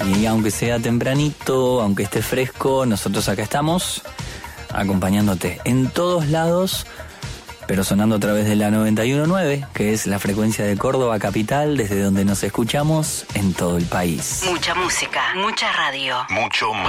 Y aunque sea tempranito, aunque esté fresco, nosotros acá estamos acompañándote en todos lados, pero sonando a través de la 91.9, que es la frecuencia de Córdoba capital, desde donde nos escuchamos en todo el país. Mucha música, mucha radio. Mucho más.